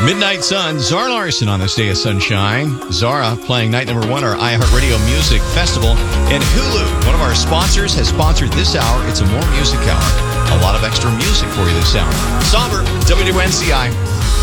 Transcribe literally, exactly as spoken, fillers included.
Midnight Sun, Zara Larson on this day of sunshine. Zara playing night number one, our iHeartRadio Music Festival. And Hulu, one of our sponsors, has sponsored this hour. It's a More Music Hour. A lot of extra music for you this hour. Somber, W W N C I.